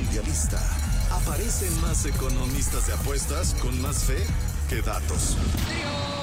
mundialista. Aparecen más economistas de apuestas con más fe que datos.